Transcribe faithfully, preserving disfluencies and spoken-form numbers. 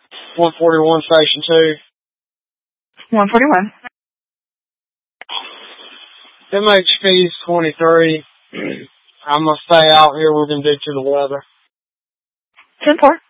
one forty-one, Station two. one forty-one. M H P's twenty-three. I'm going to stay out here with him due to the weather. ten four.